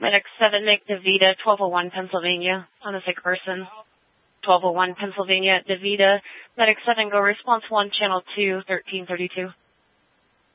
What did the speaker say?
Medic 7, make DeVita, 1201 Pennsylvania, on a sick person. 1201 Pennsylvania, DeVita. Medic 7, go response 1, channel 2, 1332.